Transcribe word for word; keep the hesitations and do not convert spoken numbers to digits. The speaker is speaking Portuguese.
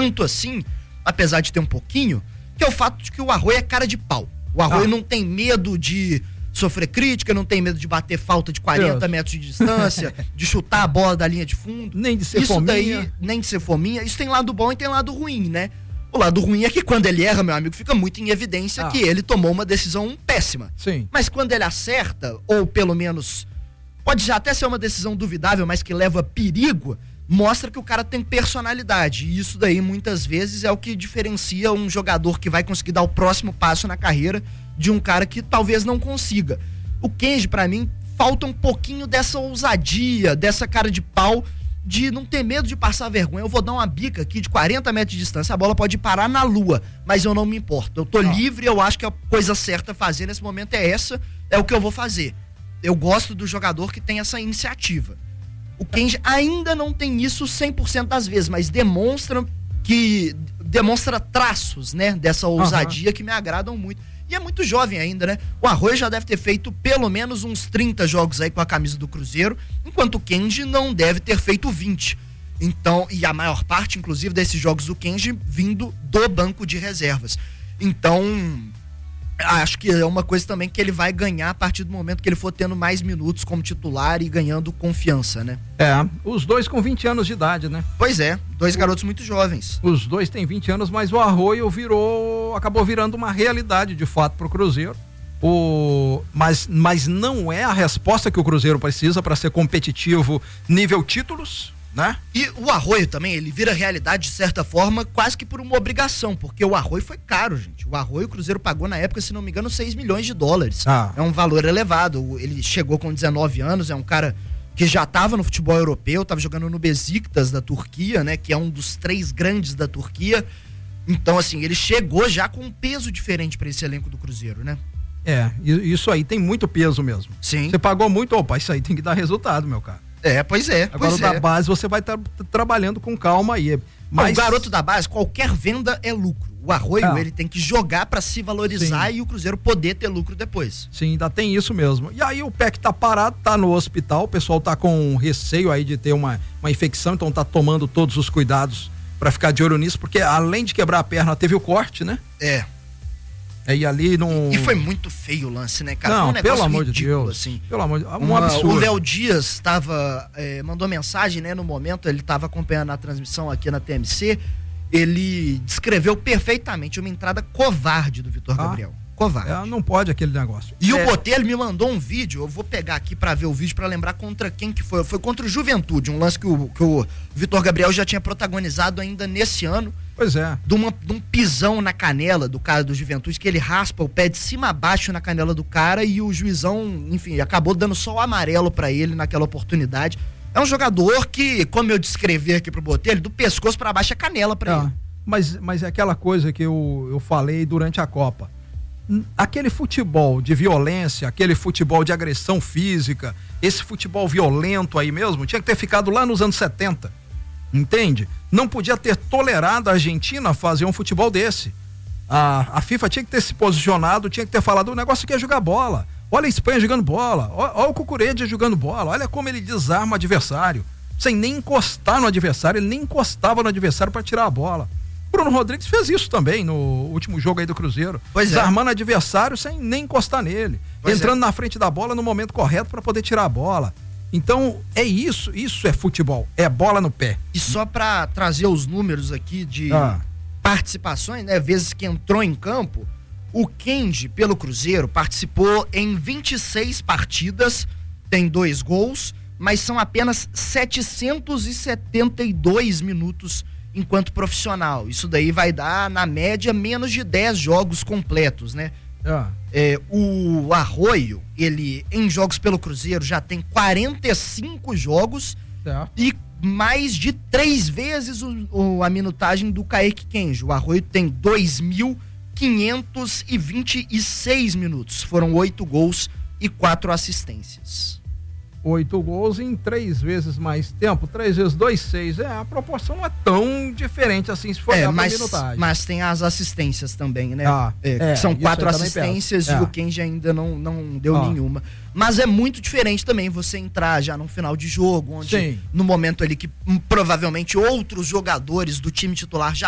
tanto assim, apesar de ter um pouquinho, que é o fato de que o Arroio é cara de pau. O Arroio ah. não tem medo de sofrer crítica, não tem medo de bater falta de quarenta Deus. metros de distância, de chutar a bola da linha de fundo. Nem de ser Isso fominha. Daí, nem de ser fominha. Isso tem lado bom e tem lado ruim, né? O lado ruim é que quando ele erra, meu amigo, fica muito em evidência ah. que ele tomou uma decisão péssima. Sim. Mas quando ele acerta, ou pelo menos, pode já até ser uma decisão duvidável, mas que leva perigo, mostra que o cara tem personalidade. E isso daí, muitas vezes, é o que diferencia um jogador que vai conseguir dar o próximo passo na carreira de um cara que talvez não consiga. O Kenji, pra mim, falta um pouquinho dessa ousadia, dessa cara de pau, de não ter medo de passar vergonha. Eu vou dar uma bica aqui de quarenta metros de distância, a bola pode parar na lua, mas eu não me importo. Eu tô não. livre, eu acho que a coisa certa a fazer nesse momento é essa, é o que eu vou fazer. Eu gosto do jogador que tem essa iniciativa. O Kenji ainda não tem isso cem por cento das vezes, mas demonstra que demonstra traços, né, dessa ousadia uhum. que me agradam muito. E é muito jovem ainda, né? O Arroio já deve ter feito pelo menos uns trinta jogos aí com a camisa do Cruzeiro, enquanto o Kenji não deve ter feito vinte. Então, e a maior parte, inclusive, desses jogos do Kenji vindo do banco de reservas. Então, acho que é uma coisa também que ele vai ganhar a partir do momento que ele for tendo mais minutos como titular e ganhando confiança, né? É, os dois com vinte anos de idade, né? Pois é, dois garotos muito jovens. Os dois têm vinte anos, mas o Arroio virou, acabou virando uma realidade de fato pro Cruzeiro. O, mas, mas não é a resposta que o Cruzeiro precisa para ser competitivo nível títulos, né? E o Arroio também, ele vira realidade de certa forma, quase que por uma obrigação, porque o Arroio foi caro, gente. O Arroio, o Cruzeiro pagou na época, se não me engano, seis milhões de dólares. Ah. É um valor elevado. Ele chegou com dezenove anos, é um cara que já estava no futebol europeu, estava jogando no Besiktas da Turquia, né? Que é um dos três grandes da Turquia. Então, assim, ele chegou já com um peso diferente para esse elenco do Cruzeiro, né? É, isso aí tem muito peso mesmo. Sim. Você pagou muito, opa, isso aí tem que dar resultado, meu cara. É, pois é. Agora pois o da é. base você vai estar tá trabalhando com calma aí. Mas... O garoto da base, qualquer venda é lucro. O Arroio, ah. ele tem que jogar pra se valorizar Sim. e o Cruzeiro poder ter lucro depois. Sim, ainda tem isso mesmo. E aí o P E C tá parado, tá no hospital, o pessoal tá com receio aí de ter uma, uma infecção, então tá tomando todos os cuidados pra ficar de olho nisso, porque além de quebrar a perna, teve o corte, né? É. E ali não... E foi muito feio o lance, né, cara? Não, foi um negócio pelo amor ridículo, de Deus. Assim. Pelo amor de Deus. Um Uma, absurdo. O Léo Dias tava, é, mandou mensagem, né, no momento, ele tava acompanhando a transmissão aqui na T M C, ele descreveu perfeitamente uma entrada covarde do Vitor ah, Gabriel. Covarde. É, não pode aquele negócio. E é. o Botelho me mandou um vídeo, eu vou pegar aqui pra ver o vídeo pra lembrar contra quem que foi. Foi contra o Juventude, um lance que o, que o Vitor Gabriel já tinha protagonizado ainda nesse ano. Pois é. De, uma, de um pisão na canela do cara do Juventude, que ele raspa o pé de cima a baixo na canela do cara e o juizão, enfim, acabou dando só o amarelo pra ele naquela oportunidade. É um jogador que, como eu descrevi aqui pro Botelho, do pescoço pra baixo é canela pra é, ele. Mas, mas é aquela coisa que eu, eu falei durante a Copa. Aquele futebol de violência, aquele futebol de agressão física, esse futebol violento aí mesmo, tinha que ter ficado lá nos anos setenta, entende? Não podia ter tolerado a Argentina fazer um futebol desse. A, a FIFA tinha que ter se posicionado, tinha que ter falado, o negócio aqui é jogar bola. Olha a Espanha jogando bola, olha, olha o Cucurella jogando bola, olha como ele desarma o adversário, sem nem encostar no adversário, ele nem encostava no adversário para tirar a bola. Bruno Rodrigues fez isso também no último jogo aí do Cruzeiro, pois desarmando é. adversário sem nem encostar nele, pois entrando é. na frente da bola no momento correto para poder tirar a bola. Então é isso, isso é futebol, é bola no pé. E só pra trazer os números aqui de ah. participações, né, vezes que entrou em campo, o Kenji pelo Cruzeiro participou em vinte e seis partidas, tem dois gols, mas são apenas setecentos e setenta e dois minutos enquanto profissional. Isso daí vai dar, na média, menos de dez jogos completos, né? Ah. É, o Arroio, ele, em jogos pelo Cruzeiro, já tem quarenta e cinco jogos é. e mais de três vezes o, o, a minutagem do Kaique Kenji. O Arroio tem dois mil quinhentos e vinte e seis minutos. Foram oito gols e quatro assistências. Oito gols em três vezes mais tempo, três vezes dois, seis. É, a proporção não é tão diferente assim, se for é, olhar mas, pra minutagem. Mas tem as assistências também, né? Ah, é, é, são quatro também assistências penso. e É. o Kenji ainda não, não deu Ah. nenhuma. Mas é muito diferente também você entrar já no final de jogo, onde Sim. no momento ali que hum, provavelmente outros jogadores do time titular já